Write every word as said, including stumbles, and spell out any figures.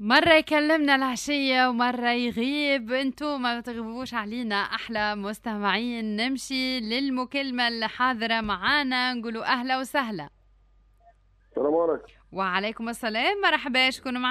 مرة يكلمنا العشية ومرة يغيب، انتو ما بتغيبوش علينا أحلى مستمعين. نمشي للمكالمة اللي حاضرة معانا، نقولوا أهلا وسهلا. السلام عليكم. وعليكم السلام، مرحبا، شكون معانا؟